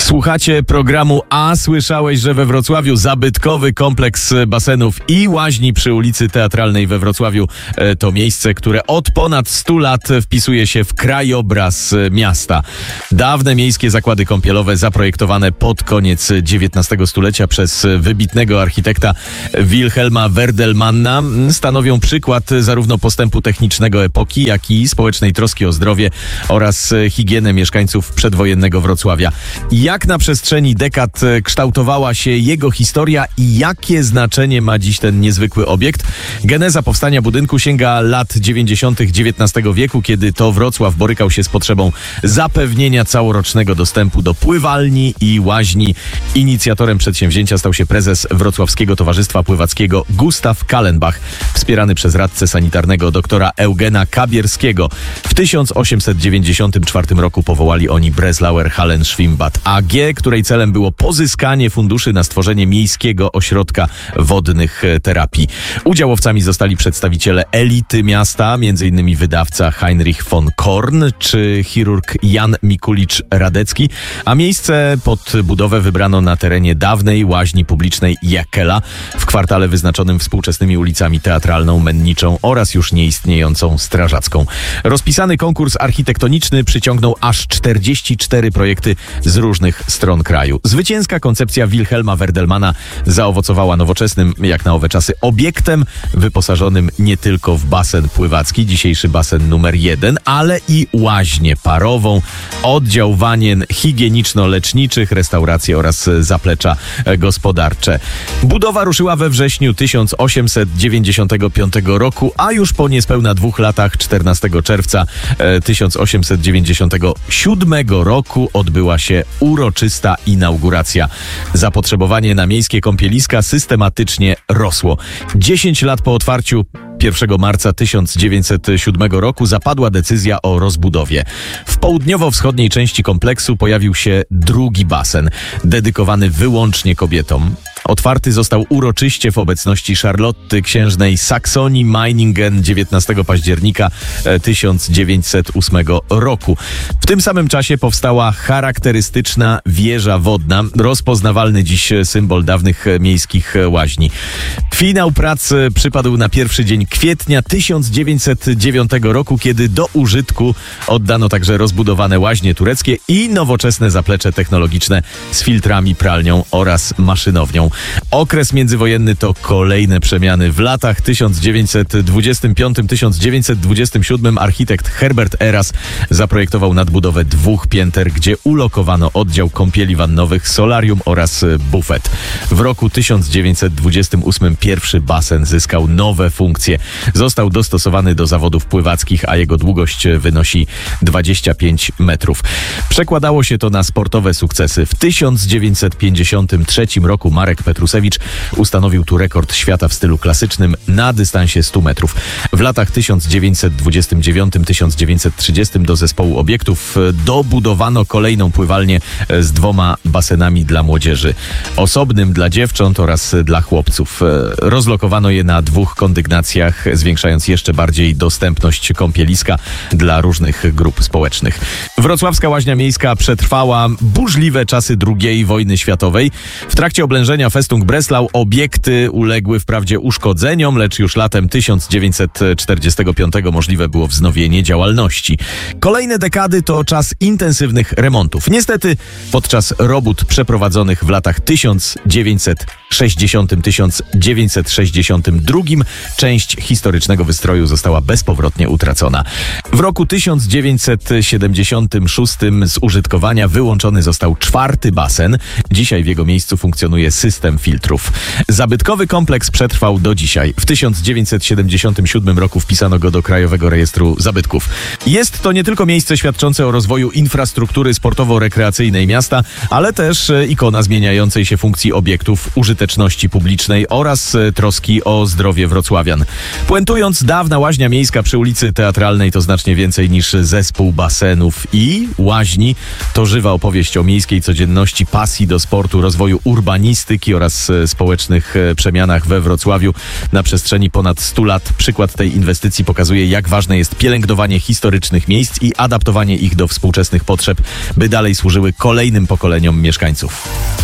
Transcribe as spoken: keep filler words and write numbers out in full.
Słuchacie programu A. Słyszałeś, że we Wrocławiu zabytkowy kompleks basenów i łaźni przy ulicy Teatralnej we Wrocławiu to miejsce, które od ponad stu lat wpisuje się w krajobraz miasta. Dawne miejskie zakłady kąpielowe zaprojektowane pod koniec dziewiętnastego stulecia przez wybitnego architekta Wilhelma Werdelmanna stanowią przykład zarówno postępu technicznego epoki, jak i społecznej troski o zdrowie oraz higienę mieszkańców przedwojennego Wrocławia. Jak na przestrzeni dekad kształtowała się jego historia i jakie znaczenie ma dziś ten niezwykły obiekt? Geneza powstania budynku sięga lat dziewięćdziesiątych dziewiętnastego wieku, kiedy to Wrocław borykał się z potrzebą zapewnienia całorocznego dostępu do pływalni i łaźni. Inicjatorem przedsięwzięcia stał się prezes Wrocławskiego Towarzystwa Pływackiego Gustaw Kallenbach, wspierany przez radcę sanitarnego doktora Eugena Kabierskiego. W tysiąc osiemset dziewięćdziesiątym czwartym roku powołali oni Breslauer Hallen Schwimmbad A G, której celem było pozyskanie funduszy na stworzenie miejskiego ośrodka wodnych terapii. Udziałowcami zostali przedstawiciele elity miasta, m.in. wydawca Heinrich von Korn czy chirurg Jan Mikulicz-Radecki, a miejsce pod budowę wybrano na terenie dawnej łaźni publicznej Jakela w kwartale wyznaczonym współczesnymi ulicami Teatralną, Menniczą oraz już nieistniejącą Strażacką. Rozpisany konkurs architektoniczny przyciągnął aż czterdzieści cztery projekty z różnych stron kraju. Zwycięska koncepcja Wilhelma Werdelmana zaowocowała nowoczesnym, jak na owe czasy, obiektem wyposażonym nie tylko w basen pływacki, dzisiejszy basen numer jeden, ale i łaźnię parową, oddział wanien higieniczno-leczniczych, restauracje oraz zaplecza gospodarcze. Budowa ruszyła we wrześniu tysiąc osiemset dziewięćdziesiątego piątego roku, a już po niespełna dwóch latach, czternastego czerwca tysiąc osiemset dziewięćdziesiątego siódmego roku odbyła się uroczysta inauguracja. Zapotrzebowanie na miejskie kąpieliska systematycznie rosło. dziesięć lat po otwarciu pierwszego marca tysiąc dziewięćset siódmego roku zapadła decyzja o rozbudowie. W południowo-wschodniej części kompleksu pojawił się drugi basen, dedykowany wyłącznie kobietom. Otwarty został uroczyście w obecności Charlotty, księżnej Saksonii-Meiningen dziewiętnastego października tysiąc dziewięćset ósmego roku. W tym samym czasie powstała charakterystyczna wieża wodna, rozpoznawalny dziś symbol dawnych miejskich łaźni. Finał prac przypadł na pierwszy dzień kwietnia tysiąc dziewięćset dziewiątego roku, kiedy do użytku oddano także rozbudowane łaźnie tureckie i nowoczesne zaplecze technologiczne z filtrami, pralnią oraz maszynownią. Okres międzywojenny to kolejne przemiany. W latach tysiąc dziewięćset dwudziestym piątym do tysiąc dziewięćset dwudziestego siódmego architekt Herbert Eras zaprojektował nadbudowę dwóch pięter, gdzie ulokowano oddział kąpieli wannowych, solarium oraz bufet. W roku tysiąc dziewięćset dwudziestym ósmym pierwszy basen zyskał nowe funkcje. Został dostosowany do zawodów pływackich, a jego długość wynosi dwadzieścia pięć metrów. Przekładało się to na sportowe sukcesy. W tysiąc dziewięćset pięćdziesiątym trzecim roku Marek Petrusewicz ustanowił tu rekord świata w stylu klasycznym na dystansie stu metrów. W latach tysiąc dziewięćset dwudziestym dziewiątym do tysiąc dziewięćset trzydziestego do zespołu obiektów dobudowano kolejną pływalnię z dwoma basenami dla młodzieży, osobnym dla dziewcząt oraz dla chłopców. Rozlokowano je na dwóch kondygnacjach, zwiększając jeszcze bardziej dostępność kąpieliska dla różnych grup społecznych. Wrocławska łaźnia miejska przetrwała burzliwe czasy drugiej wojny światowej. W trakcie oblężenia Festung Breslau obiekty uległy wprawdzie uszkodzeniom, lecz już latem tysiąc dziewięćset czterdziestego piątego możliwe było wznowienie działalności. Kolejne dekady to czas intensywnych remontów. Niestety podczas robót przeprowadzonych w latach tysiąc dziewięćset sześćdziesiątym do tysiąc dziewięćset sześćdziesiątego drugiego część historycznego wystroju została bezpowrotnie utracona. W roku tysiąc dziewięćset siedemdziesiątym szóstym z użytkowania wyłączony został czwarty basen. Dzisiaj w jego miejscu funkcjonuje system filtrów. Zabytkowy kompleks przetrwał do dzisiaj. W tysiąc dziewięćset siedemdziesiątym siódmym roku wpisano go do Krajowego Rejestru Zabytków. Jest to nie tylko miejsce świadczące o rozwoju infrastruktury sportowo-rekreacyjnej miasta, ale też ikona zmieniającej się funkcji obiektów użyteczności publicznej oraz troski o zdrowie wrocławian. Puentując, dawna łaźnia miejska przy ulicy Teatralnej to znacznie więcej niż zespół basenów i łaźni. To żywa opowieść o miejskiej codzienności, pasji do sportu, rozwoju urbanistyki gospodarki oraz społecznych przemianach we Wrocławiu na przestrzeni ponad stu lat. Przykład tej inwestycji pokazuje, jak ważne jest pielęgnowanie historycznych miejsc i adaptowanie ich do współczesnych potrzeb, by dalej służyły kolejnym pokoleniom mieszkańców.